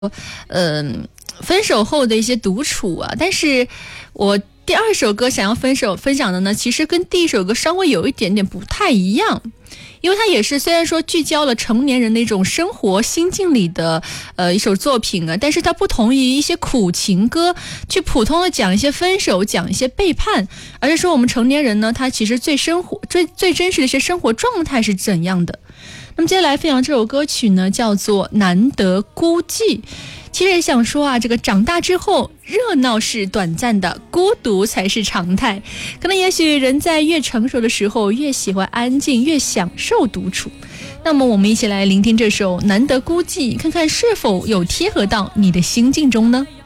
分手后的一些独处啊，但是我第二首歌想要分享的呢，其实跟第一首歌稍微有一点点不太一样。因为它也是虽然说聚焦了成年人的一种生活心境里的一首作品啊，但是它不同于一些苦情歌去普通的讲一些分手，讲一些背叛，而是说我们成年人呢，他其实最真实的一些生活状态是怎样的。那么接下来分享这首歌曲呢，叫做《难得孤寂》。其实也想说啊，这个长大之后，热闹是短暂的，孤独才是常态。可能也许人在越成熟的时候，越喜欢安静，越享受独处。那么我们一起来聆听这首《难得孤寂》，看看是否有贴合到你的心境中呢？